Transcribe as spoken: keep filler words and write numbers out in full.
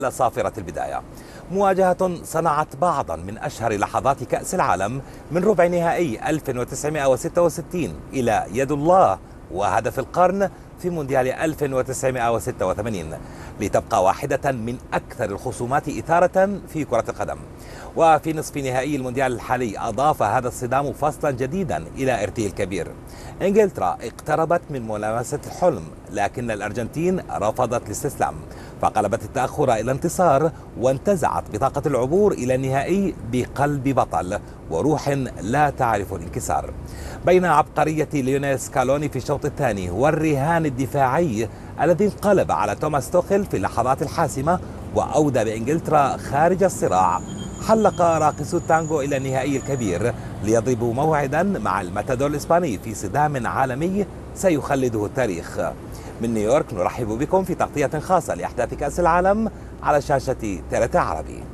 صافرة البداية. مواجهة صنعت بعضا من أشهر لحظات كأس العالم من ربع نهائي ألف وتسعمئة وستة وستين إلى يد الله وهدف القرن في مونديال ألف وتسعمئة وستة وثمانين، لتبقى واحدة من أكثر الخصومات إثارة في كرة القدم. وفي نصف نهائي المونديال الحالي أضاف هذا الصدام فصلا جديدا إلى إرثه الكبير. إنجلترا اقتربت من ملامسة الحلم، لكن الأرجنتين رفضت الاستسلام، فقلبت التأخر إلى انتصار وانتزعت بطاقة العبور إلى النهائي بقلب بطل وروح لا تعرف الانكسار. بين عبقرية ليونيل سكالوني في الشوط الثاني والرهان الدفاعي الذي انقلب على توماس توخيل في اللحظات الحاسمة وأودى بإنجلترا خارج الصراع، حلق راقصو التانغو إلى النهائي الكبير ليضربوا موعدا مع الماتادور الإسباني في صدام عالمي سيخلده التاريخ. من نيويورك نرحب بكم في تغطية خاصة لأحداث كأس العالم على شاشة تي إل تي عربي.